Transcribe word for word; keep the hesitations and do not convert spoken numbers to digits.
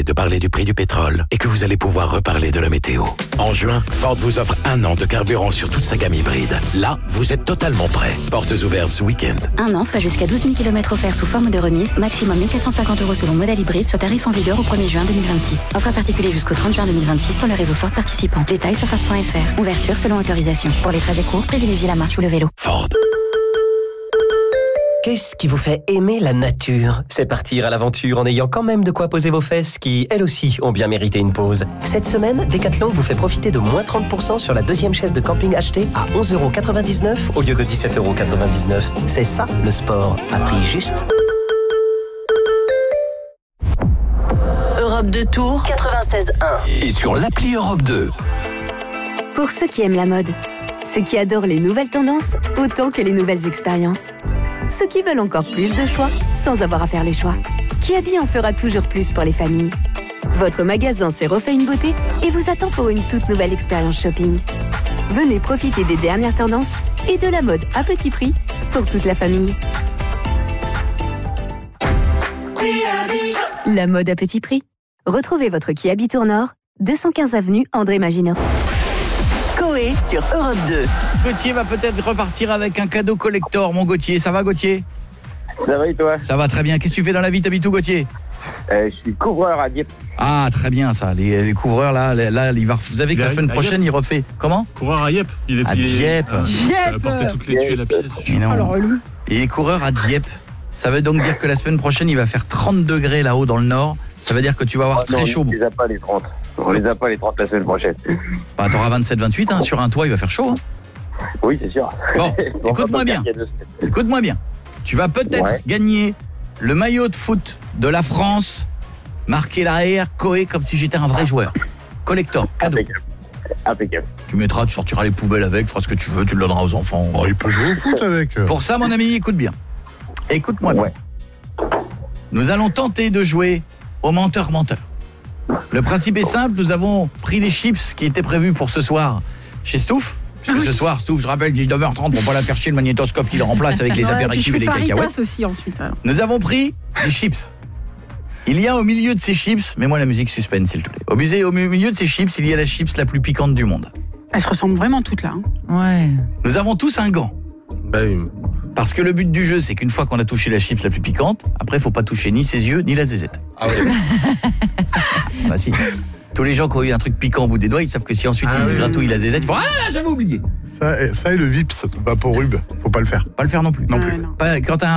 de parler du prix du pétrole et que vous allez pouvoir reparler de la météo. En juin, Ford vous offre un an de carburant sur toute sa gamme hybride. Là, vous êtes totalement prêt. Portes ouvertes ce week-end. Un an, soit jusqu'à douze mille kilomètres offerts sous forme de remise, maximum mille quatre cent cinquante euros selon modèle hybride, sur tarif en vigueur au premier juin deux mille vingt-six. Offre à particulier jusqu'au trente juin deux mille vingt-six dans le réseau Ford participant. Détails sur Ford point F R. Ouverture selon autorisation. Pour les trajets courts, privilégiez la marche ou le vélo. Ford. Qu'est-ce qui vous fait aimer la nature? C'est partir à l'aventure en ayant quand même de quoi poser vos fesses qui, elles aussi, ont bien mérité une pause. Cette semaine, Decathlon vous fait profiter de moins trente pour cent sur la deuxième chaise de camping achetée à onze euros quatre-vingt-dix-neuf au lieu de dix-sept euros quatre-vingt-dix-neuf. C'est ça, le sport, à prix juste. Europe deux Tours quatre-vingt-seize un. Et sur l'appli Europe deux. Pour ceux qui aiment la mode, ceux qui adorent les nouvelles tendances autant que les nouvelles expériences, ceux qui veulent encore plus de choix sans avoir à faire les choix, Kiabi en fera toujours plus pour les familles. Votre magasin s'est refait une beauté et vous attend pour une toute nouvelle expérience shopping. Venez profiter des dernières tendances et de la mode à petit prix pour toute la famille. La mode à petit prix. Retrouvez votre Kiabi Tour Nord, deux cent quinze avenue André Maginot. Coé sur Europe deux. Gauthier va peut-être repartir avec un cadeau collector, mon Gauthier. Ça va, Gauthier? Ça va et toi? Ça va très bien. Qu'est-ce que tu fais dans la vie? T'habites où, Gauthier? euh, Je suis couvreur à Dieppe. Ah, très bien ça. Les, les couvreurs, là, là il va, vous savez que la semaine prochaine, il refait. Comment? Coureur à Dieppe. Il est à Dieppe. Il a porté toutes les tuiles à pied. Il est coureur à Dieppe. Ça veut donc dire que la semaine prochaine, il va faire trente degrés là-haut dans le nord. Ça veut dire que tu vas avoir oh, très non, chaud. On les a pas les trente. On les a pas les trente la semaine prochaine. Bah, t'auras vingt-sept vingt-huit, hein, sur un toit, il va faire chaud. Hein. Oui, c'est sûr. Bon, écoute-moi bien. Écoute-moi bien. Tu vas peut-être ouais. gagner le maillot de foot de la France, marqué l'arrière, Coé, comme si j'étais un vrai joueur. Collector, cadeau. Impeccable. Impeccable. Tu mettras, tu sortiras les poubelles avec, tu feras ce que tu veux, tu le donneras aux enfants. Oh, il peut jouer au foot avec. Pour ça, mon ami, écoute bien. Écoute-moi bien. Ouais. Nous allons tenter de jouer au menteur-menteur. Le principe est simple, nous avons pris les chips qui étaient prévus pour ce soir chez Stouff. Puisque ce soir, Stouff, je rappelle, dix-neuf heures trente, pour pas la faire chier, le magnétoscope qui le remplace avec les ouais, apéritifs et les cacahuètes. Aussi ensuite, alors. Nous avons pris des chips. Il y a au milieu de ces chips, mets-moi la musique suspense s'il te plaît. Au, musée, au milieu de ces chips, il y a la chips la plus piquante du monde. Elles se ressemblent vraiment toutes là. Hein. Ouais. Nous avons tous un gant. Bah oui. Parce que le but du jeu, c'est qu'une fois qu'on a touché la chips la plus piquante, après, il faut pas toucher ni ses yeux, ni la zézette. Ah ouais. Bah si. Tous les gens qui ont eu un truc piquant au bout des doigts, ils savent que si ensuite ah ils se oui. gratouillent la zézette, ils font « Ah, j'avais oublié !» Ça, ça et le Vips Vaporub, faut pas le faire. Pas le faire non plus. Non ah, plus. Non. Pas, quand t'as un